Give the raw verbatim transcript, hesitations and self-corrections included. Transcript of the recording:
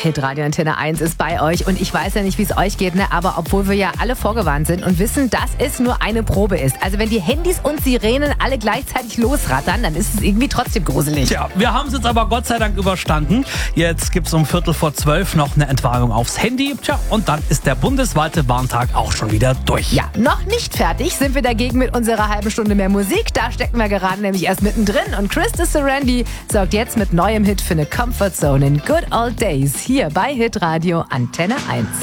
Hitradio Antenne eins ist bei euch und ich weiß ja nicht, wie es euch geht, ne? Aber obwohl wir ja alle vorgewarnt sind und wissen, dass es nur eine Probe ist. Also wenn die Handys und Sirenen alle gleichzeitig losrattern, dann ist es irgendwie trotzdem gruselig. Tja, wir haben es jetzt aber Gott sei Dank überstanden. Jetzt gibt es um Viertel vor zwölf noch eine Entwarnung aufs Handy. Tja, und dann ist der bundesweite Warntag auch schon wieder durch. Ja, noch nicht fertig sind wir dagegen mit unserer halben Stunde mehr Musik. Da stecken wir gerade nämlich erst mittendrin. Und Krista Serendi sorgt jetzt mit neuem Hit für eine Comfort Zone in Good Old Days hier bei Hitradio Antenne eins.